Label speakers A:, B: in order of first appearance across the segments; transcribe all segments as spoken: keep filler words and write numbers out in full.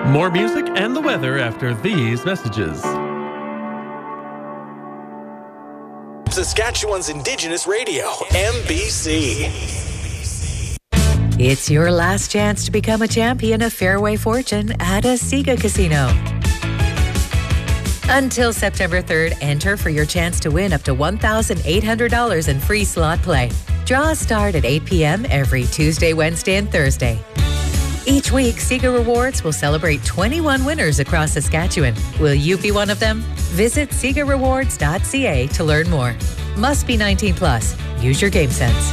A: More music and the weather after these messages.
B: Saskatchewan's Indigenous Radio, M B C.
C: It's your last chance to become a champion of Fairway Fortune at a Sega Casino. Until September third, enter for your chance to win up to one thousand eight hundred dollars in free slot play. Draws start at eight p.m. every Tuesday, Wednesday, and Thursday. Each week, Sega Rewards will celebrate twenty-one winners across Saskatchewan. Will you be one of them? Visit sega rewards dot c a to learn more. Must be nineteen plus. Use your game sense.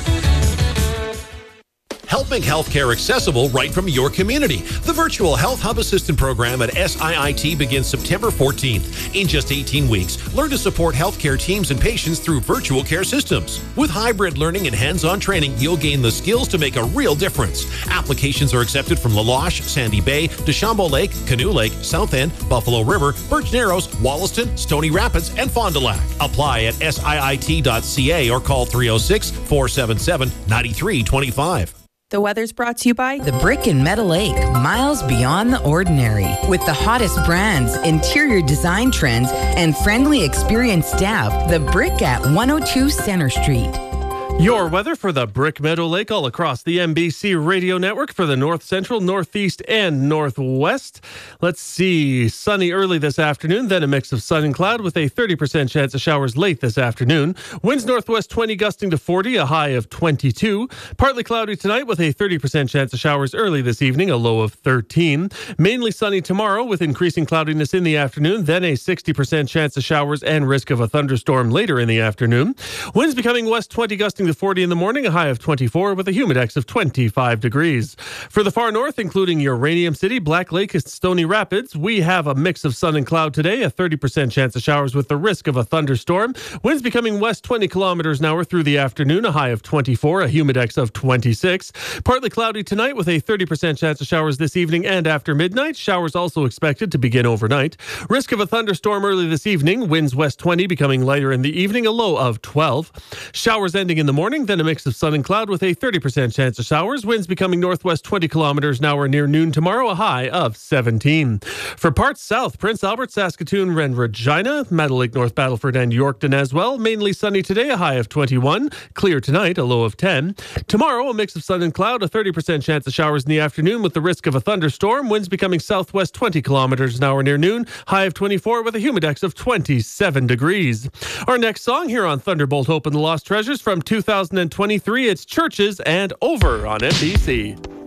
D: Helping healthcare accessible right from your community. The Virtual Health Hub Assistant Program at S I I T begins September fourteenth. In just eighteen weeks, learn to support healthcare teams and patients through virtual care systems. With hybrid learning and hands-on training, you'll gain the skills to make a real difference. Applications are accepted from La Loche, Sandy Bay, Deschambault Lake, Canoe Lake, South End, Buffalo River, Birch Narrows, Wollaston, Stony Rapids, and Fond du Lac. Apply at S I I T dot C A or call three oh six, four seven seven, nine three two five.
E: The weather's brought to you by
F: The Brick in Meadow Lake, miles beyond the ordinary. With the hottest brands, interior design trends, and friendly, experienced staff, The Brick at one oh two Center Street.
A: Your weather for the Brick Meadow Lake all across the M B C radio network for the North Central, Northeast, and Northwest. Let's see. Sunny early this afternoon, then a mix of sun and cloud with a thirty percent chance of showers late this afternoon. Winds northwest twenty gusting to forty, a high of twenty-two. Partly cloudy tonight with a thirty percent chance of showers early this evening, a low of thirteen. Mainly sunny tomorrow with increasing cloudiness in the afternoon, then a sixty percent chance of showers and risk of a thunderstorm later in the afternoon. Winds becoming west twenty gusting to forty in the morning, a high of twenty-four with a humidex of twenty-five degrees. For the far north, including Uranium City, Black Lake, and Stony Rapids, we have a mix of sun and cloud today, a thirty percent chance of showers with the risk of a thunderstorm. Winds becoming west twenty kilometers an hour through the afternoon, a high of twenty-four, a humidex of twenty-six. Partly cloudy tonight with a thirty percent chance of showers this evening and after midnight. Showers also expected to begin overnight. Risk of a thunderstorm early this evening. Winds west twenty, becoming lighter in the evening, a low of twelve. Showers ending in the morning, then a mix of sun and cloud with a thirty percent chance of showers. Winds becoming northwest twenty kilometers an hour near noon tomorrow, a high of seventeen. For parts south, Prince Albert, Saskatoon, and Regina, Meadow Lake, North Battleford, and Yorkton as well. Mainly sunny today, a high of twenty-one. Clear tonight, a low of ten. Tomorrow, a mix of sun and cloud, a thirty percent chance of showers in the afternoon with the risk of a thunderstorm. Winds becoming southwest twenty kilometers an hour near noon, high of twenty-four with a humidex of twenty-seven degrees. Our next song here on Thunderbolt Hope and the Lost Treasures from two thousand twenty-three, it's Churches and Over on M B C.